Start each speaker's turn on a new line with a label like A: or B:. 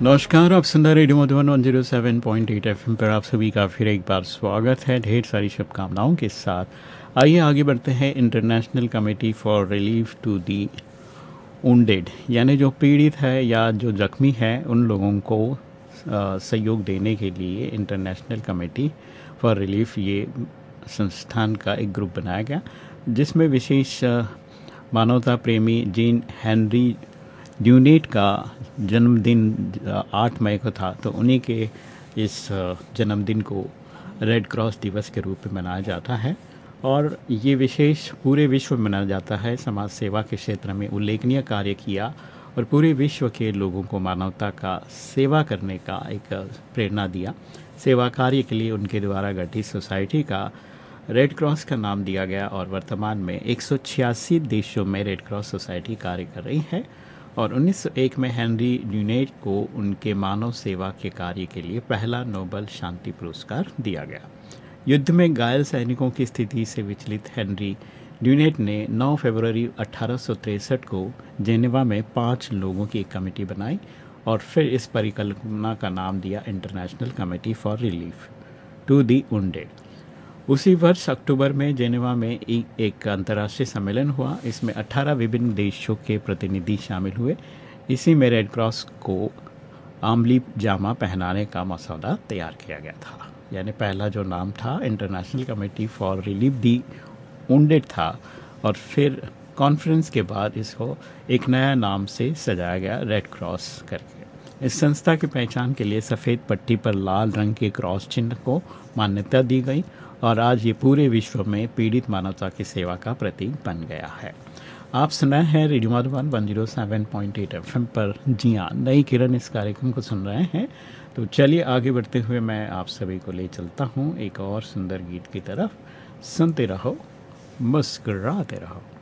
A: नमस्कार, आप सुन रहे रेडियो मधुबन 107.8 एफएम पर। आप सभी का फिर एक बार स्वागत है ढेर सारी शुभकामनाओं के साथ। आइए आगे बढ़ते हैं। International committee for relief to the wounded, यानी जो पीड़ित है या जो जख्मी है उन लोगों को सहयोग देने के लिए इंटरनेशनल कमेटी फॉर रिलीफ ये संस्थान का एक ग्रुप बनाया गया, जिसमें विशेष मानवता प्रेमी जीन हेनरी ड्यूनेट का जन्मदिन 8 मई को था। तो उन्हीं के इस जन्मदिन को रेड क्रॉस दिवस के रूप में मनाया जाता है और ये विशेष पूरे विश्व में मनाया जाता है। समाज सेवा के क्षेत्र में उल्लेखनीय कार्य किया और पूरे विश्व के लोगों को मानवता का सेवा करने का एक प्रेरणा दिया। सेवा कार्य के लिए उनके द्वारा गठित सोसाइटी का रेड क्रॉस का नाम दिया गया और वर्तमान में 186 देशों में रेड क्रॉस सोसाइटी कार्य कर रही है। और 1901 में हेनरी ड्यूनेट को उनके मानव सेवा के कार्य के लिए पहला नोबेल शांति पुरस्कार दिया गया। युद्ध में घायल सैनिकों की स्थिति से विचलित हेनरी ड्यूनेट ने 9 फरवरी 1863 को जेनेवा में 5 लोगों की एक कमेटी बनाई और फिर इस परिकल्पना का नाम दिया international committee for relief to the wounded. उसी वर्ष अक्टूबर में जेनेवा में एक अंतर्राष्ट्रीय सम्मेलन हुआ। इसमें 18 विभिन्न देशों के प्रतिनिधि शामिल हुए। इसी में रेड क्रॉस को आमली जामा पहनाने का मसौदा तैयार किया गया था। यानी पहला जो नाम था international committee for relief the wounded था और फिर कॉन्फ्रेंस के बाद इसको एक नया नाम से सजाया गया, रेड क्रॉस करके। इस संस्था की पहचान के लिए सफ़ेद पट्टी पर लाल रंग के क्रॉस चिन्ह को मान्यता दी गई और आज ये पूरे विश्व में पीड़ित मानवता की सेवा का प्रतीक बन गया है। आप सुना है रेडियो मधुबन 107.8 एफएम पर। जी हाँ, नई किरण इस कार्यक्रम को सुन रहे हैं। तो चलिए आगे बढ़ते हुए मैं आप सभी को ले चलता हूँ एक और सुंदर गीत की तरफ। सुनते रहो, मुस्कुराते रहो।